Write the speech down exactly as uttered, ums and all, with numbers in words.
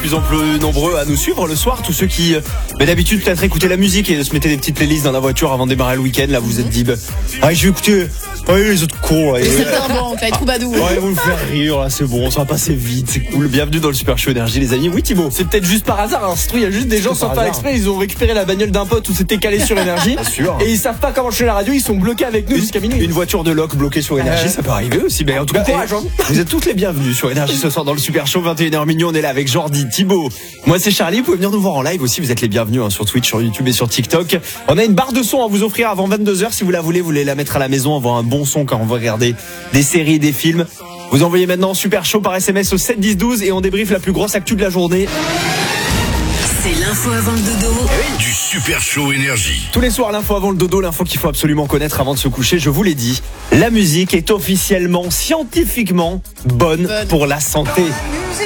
plus en plus nombreux à nous suivre le soir. Tous ceux qui, bah, d'habitude, peut-être écoutaient la musique et se mettaient des petites playlists dans la voiture avant de démarrer le week-end. Là, vous vous êtes dit, bah, ah, je vais écouter ouais, les autres cons. Là, c'est un bon, les troubadours. Ouais, ils vont me faire rire, là, c'est bon, ça va passer vite, c'est cool. Bienvenue dans le Super Show Énergie, les amis. Oui, Thibaut. C'est peut-être juste par hasard, hein. Il y a juste des gens sans faire exprès, ils ont récupéré la bagnole d'un pote où c'était calé sur Énergie. Bien sûr. Et ils savent pas comment changer la radio, ils sont bloqués avec nous Une, jusqu'à minuit. une voiture de loc bloquée sur Énergie, Euh... ça peut arriver aussi. Mais en tout cas, courage, hein. vous êtes tous les bienvenus sur Énergie ce soir dans le Super Show, vingt et une heures minuit. On est là avec Jordi, Thibaut. Moi, c'est Charlie. Vous pouvez venir nous voir en live aussi. Vous êtes les bienvenus hein, sur Twitch, sur YouTube et sur TikTok. On a une barre de son à vous offrir avant vingt-deux heures. Si vous la voulez, vous voulez la mettre à la maison, avoir un bon son quand on va regarder des séries, des films. Vous envoyez maintenant Super Show par S M S au sept dix douze et on débriefe la plus grosse actu de la journée. C'est l'info avant le dodo. Du Super Show Énergie. Tous les soirs, l'info avant le dodo, l'info qu'il faut absolument connaître avant de se coucher. Je vous l'ai dit, la musique est officiellement, scientifiquement bonne Bonne. pour la santé.